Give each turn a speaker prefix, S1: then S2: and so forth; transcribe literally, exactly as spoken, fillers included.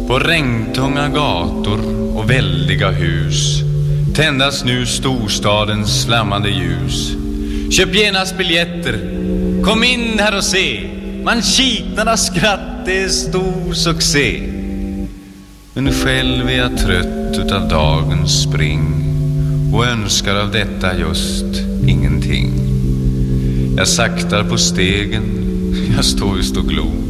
S1: På regntunga gator och väldiga hus tändas nu storstadens flammande ljus. Köp genast biljetter, kom in här och se. Man kiknar av skratt, det är stor succé. Men själv är jag trött utav dagens spring och önskar av detta just ingenting. Jag saktar på stegen, jag står just och glor.